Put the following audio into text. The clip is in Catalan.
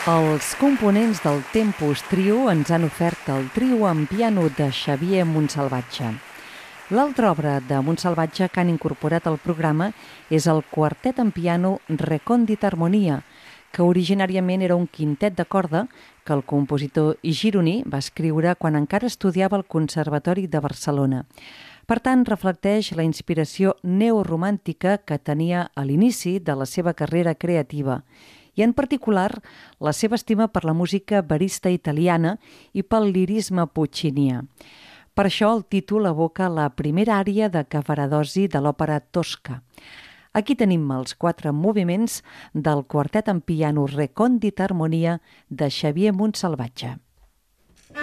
Els components del Tempus Trio ens han ofert el trio en piano de Xavier Montsalvatge. L'altra obra de Montsalvatge que han incorporat al programa és el quartet en piano Recòndita Harmonia, que originàriament era un quintet de corda que el compositor gironí va escriure quan encara estudiava al Conservatori de Barcelona. Per tant, reflecteix la inspiració neoromàntica que tenia a l'inici de la seva carrera creativa i, en particular, la seva estima per la música barista italiana i pel lirisme puccinià. Per això el títol evoca la primera ària de Cavaradossi de l'òpera Tosca. Aquí tenim els 4 moviments del quartet en piano Recòndita Harmonia de Xavier Montsalvatge.